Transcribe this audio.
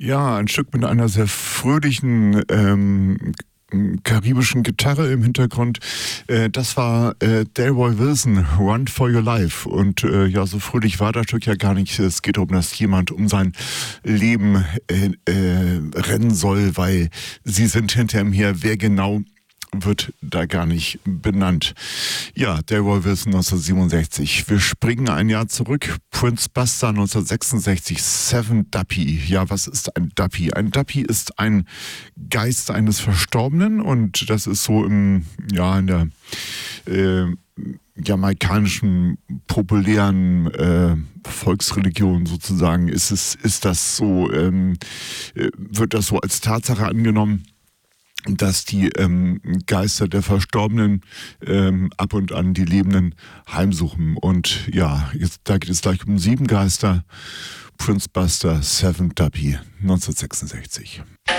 Ja, ein Stück mit einer sehr fröhlichen karibischen Gitarre im Hintergrund. Das war Delroy Wilson, Run for Your Life. Und ja, so fröhlich war das Stück ja gar nicht. Es geht darum, dass jemand um sein Leben rennen soll, weil sie sind hinter ihm her. Wer genau wird da gar nicht benannt. Ja, Delroy Wilson 1967. Wir springen ein Jahr zurück. Prince Buster 1966. Seven Duppy. Ja, was ist ein Duppy? Ein Duppy ist ein Geist eines Verstorbenen und das ist so in der jamaikanischen populären Volksreligion sozusagen wird das so als Tatsache angenommen, dass die Geister der Verstorbenen ab und an die Lebenden heimsuchen. Und ja, da geht es gleich um 7 Geister. Prince Buster, Seven Duppy, 1966.